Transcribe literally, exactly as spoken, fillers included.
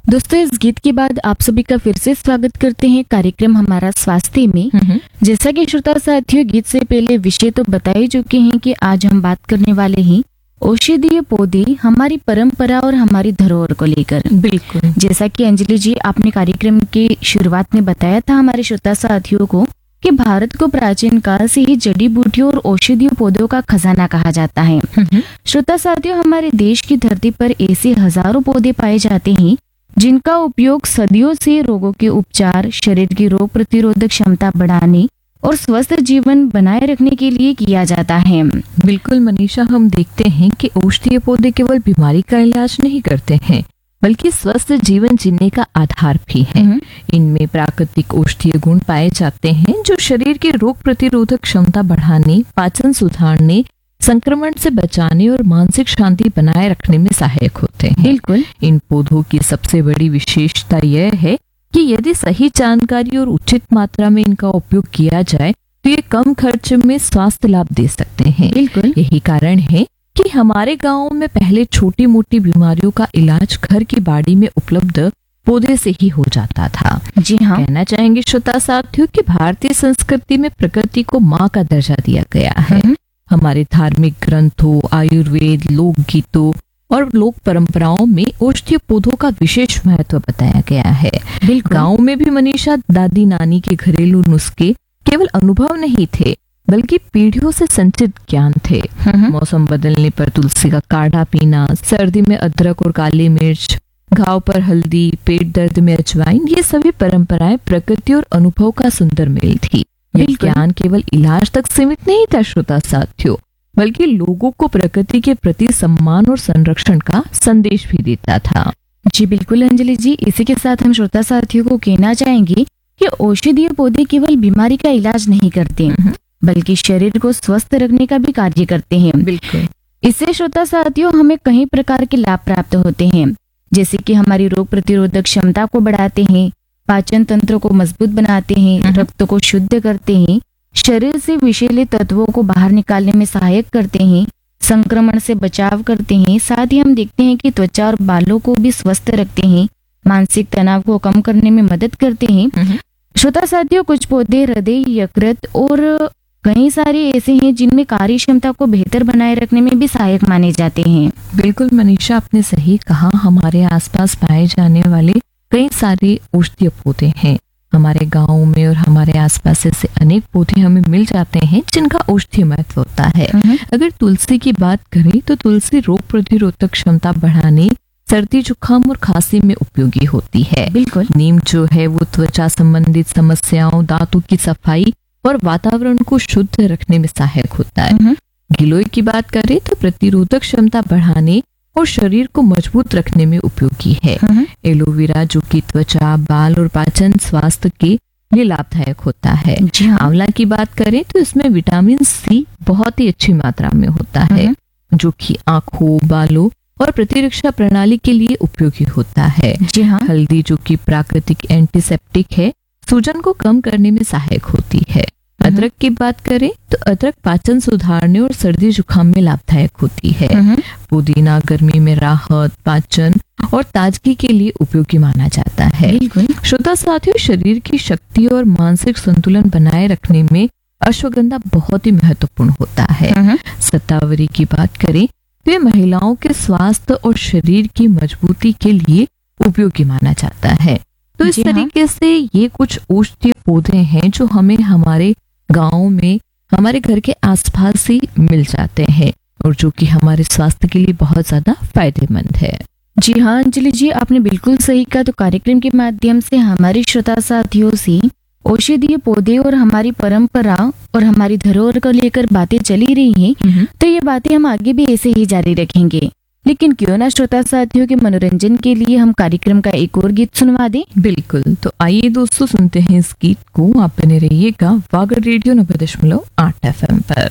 दोस्तों, इस गीत के बाद आप सभी का फिर से स्वागत करते हैं कार्यक्रम हमारा स्वास्थ्य में। जैसा कि श्रोता साथियों, गीत से पहले विषय तो बता ही चुके हैं कि आज हम बात करने वाले हैं औषधीय पौधे, हमारी परंपरा और हमारी धरोहर को लेकर। बिल्कुल, जैसा कि अंजलि जी आपने कार्यक्रम की शुरुआत में बताया था हमारे श्रोता साथियों को कि भारत को प्राचीन काल से ही जड़ी बूटियों और औषधीय पौधों का खजाना कहा जाता है। श्रोता साथियों, हमारे देश की धरती पर ऐसे हजारों पौधे पाए जाते हैं जिनका उपयोग सदियों से रोगों के उपचार, शरीर की रोग प्रतिरोधक क्षमता बढ़ाने और स्वस्थ जीवन बनाए रखने के लिए किया जाता है। बिल्कुल मनीषा, हम देखते हैं कि औषधीय पौधे केवल बीमारी का इलाज नहीं करते हैं बल्कि स्वस्थ जीवन जीने का आधार भी है। इनमें प्राकृतिक औषधीय गुण पाए जाते हैं जो शरीर की रोग प्रतिरोधक क्षमता बढ़ाने, पाचन सुधारने, संक्रमण से बचाने और मानसिक शांति बनाए रखने में सहायक होते हैं। बिल्कुल, इन पौधों की सबसे बड़ी विशेषता यह है कि यदि सही जानकारी और उचित मात्रा में इनका उपयोग किया जाए तो ये कम खर्च में स्वास्थ्य लाभ दे सकते हैं। बिल्कुल, यही कारण है कि हमारे गांवों में पहले छोटी मोटी बीमारियों का इलाज घर की बाड़ी में उपलब्ध पौधे से ही हो जाता था। जी हाँ, कहना चाहेंगे श्रोता साथियों कि भारतीय संस्कृति में प्रकृति को माँ का दर्जा दिया गया है। हमारे धार्मिक ग्रंथों, आयुर्वेद, लोकगीतों और लोक परंपराओं में औषधीय पौधों का विशेष महत्व बताया गया है। गांव में भी मनीषा, दादी नानी के घरेलू नुस्खे केवल अनुभव नहीं थे बल्कि पीढ़ियों से संचित ज्ञान थे। मौसम बदलने पर तुलसी का काढ़ा पीना, सर्दी में अदरक और काली मिर्च, घाव पर हल्दी, पेट दर्द में अजवाइन, ये सभी परंपराएं प्रकृति और अनुभव का सुंदर मेल थी। ये ज्ञान केवल इलाज तक सीमित नहीं था श्रोता साथियों, बल्कि लोगों को प्रकृति के प्रति सम्मान और संरक्षण का संदेश भी देता था। जी बिल्कुल अंजलि जी, इसी के साथ हम श्रोता साथियों को कहना चाहेंगे कि औषधीय पौधे केवल बीमारी का इलाज नहीं करते बल्कि शरीर को स्वस्थ रखने का भी कार्य करते हैं। बिल्कुल, इससे श्रोता साथियों हमें कई प्रकार के लाभ प्राप्त होते हैं, जैसे कि हमारी रोग प्रतिरोधक क्षमता को बढ़ाते हैं, पाचन तंत्र को मजबूत बनाते हैं, रक्त को शुद्ध करते हैं, शरीर से विषैले तत्वों को बाहर निकालने में सहायक करते हैं, संक्रमण से बचाव करते हैं। साथ ही हम देखते हैं कि त्वचा और बालों को भी स्वस्थ रखते हैं, मानसिक तनाव को कम करने में मदद करते हैं। श्रोता साथियों, कुछ पौधे हृदय, यकृत और कई सारे ऐसे हैं जिनमें कार्य क्षमता को बेहतर बनाए रखने में भी सहायक माने जाते हैं। बिल्कुल मनीषा, आपने सही कहा। हमारे आसपास पाए जाने वाले कई सारे औषधीय पौधे हैं। हमारे गाँव में और हमारे आसपास ऐसे अनेक पौधे हमें मिल जाते हैं जिनका औषधीय महत्व होता है। अगर तुलसी की बात करें तो तुलसी रोग प्रतिरोधक क्षमता बढ़ाने, सर्दी, जुकाम और खांसी में उपयोगी होती है। बिल्कुल, नीम जो है वो त्वचा संबंधित समस्याओं, दांतों की सफाई और वातावरण को शुद्ध रखने में सहायक होता है। गिलोय की बात करें तो प्रतिरोधक क्षमता बढ़ाने और शरीर को मजबूत रखने में उपयोगी है। एलोवेरा जो कि त्वचा, बाल और पाचन स्वास्थ्य के लिए लाभदायक होता है। आंवला की बात करें तो इसमें विटामिन सी बहुत ही अच्छी मात्रा में होता है जो कि आंखों, बालों और प्रतिरक्षा प्रणाली के लिए उपयोगी होता है। जी हाँ, हल्दी जो कि प्राकृतिक एंटीसेप्टिक है, सूजन को कम करने में सहायक होती है। अदरक की बात करें तो अदरक पाचन सुधारने और सर्दी जुकाम में लाभदायक होती है। पुदीना गर्मी में राहत, पाचन और ताजगी के लिए उपयोगी माना जाता है। श्रोता साथियों, शरीर की शक्ति और मानसिक संतुलन बनाए रखने में अश्वगंधा बहुत ही महत्वपूर्ण होता है। शतावरी की बात करें तो ये महिलाओं के स्वास्थ्य और शरीर की मजबूती के लिए उपयोगी माना जाता है। तो इस तरीके से ये कुछ औषधीय पौधे हैं जो हमें हमारे गाँव में, हमारे घर के आसपास ही मिल जाते हैं और जो कि हमारे स्वास्थ्य के लिए बहुत ज्यादा फायदेमंद है। जी हाँ अंजलि जी, आपने बिल्कुल सही कहा। तो कार्यक्रम के माध्यम से हमारे श्रोता साथियों से औषधीय पौधे और हमारी परंपरा और हमारी धरोहर को लेकर बातें चली रही हैं, तो ये बातें हम आगे भी ऐसे ही जारी रखेंगे। लेकिन क्यों ना श्रोता साथियों के मनोरंजन के लिए हम कार्यक्रम का एक और गीत सुनवा दें। बिल्कुल, तो आइए दोस्तों सुनते हैं इस गीत को। आप बने रहिएगा वागर रेडियो नब्बे दशमलव आठ एफ एम पर।